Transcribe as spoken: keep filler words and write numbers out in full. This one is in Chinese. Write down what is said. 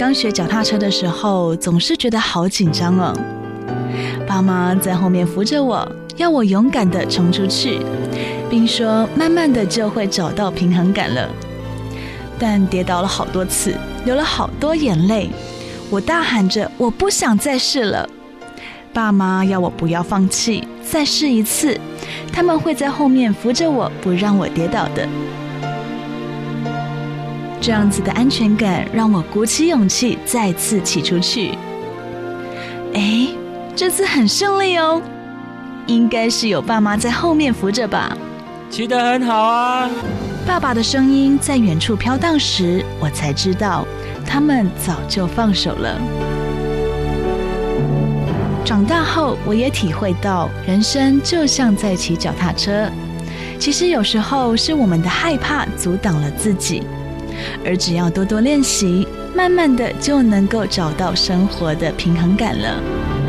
刚学脚踏车的时候，总是觉得好紧张哦。爸妈在后面扶着我，要我勇敢地冲出去，并说慢慢的就会找到平衡感了。但跌倒了好多次，流了好多眼泪，我大喊着我不想再试了。爸妈要我不要放弃，再试一次，他们会在后面扶着我，不让我跌倒的。这样子的安全感让我鼓起勇气再次骑出去。哎，这次很顺利哦，应该是有爸妈在后面扶着吧。 骑得很好啊。 爸爸的声音在远处飘荡时，我才知道他们早就放手了。长大后，我也体会到人生就像在骑脚踏车，其实有时候是我们的害怕阻挡了自己，而只要多多练习，慢慢的就能够找到生活的平衡感了。